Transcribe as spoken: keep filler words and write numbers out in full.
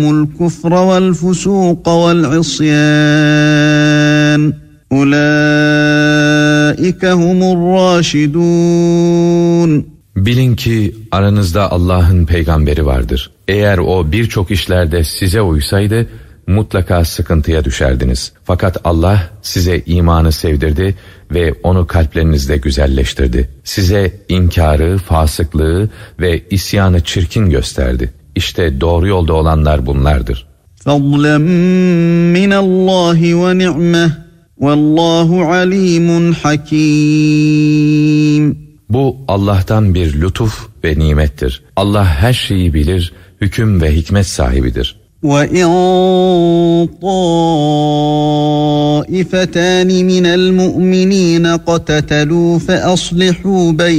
الكفر والفسوق والعصيان أولئك هم الراشدون. Bilin ki aranızda Allah'ın peygamberi vardır. Eğer o birçok işlerde size uysaydı mutlaka sıkıntıya düşerdiniz. Fakat Allah size imanı sevdirdi ve onu kalplerinizde güzelleştirdi. Size inkarı, fasıklığı ve isyanı çirkin gösterdi. İşte doğru yolda olanlar bunlardır. فَضْلًا مِّنَ اللّٰهِ وَنِعْمَةً وَاللّٰهُ عَلِيمٌ حَكِيمٌ. Bu Allah'tan bir lütuf ve nimettir. Allah her şeyi bilir, hüküm ve hikmet sahibidir. وَإِنْ طَائِفَتَانِ مِنَ الْمُؤْمِنِينَ اقْتَتَلُوا فَأَصْلِحُوا بَيْنَهُمَا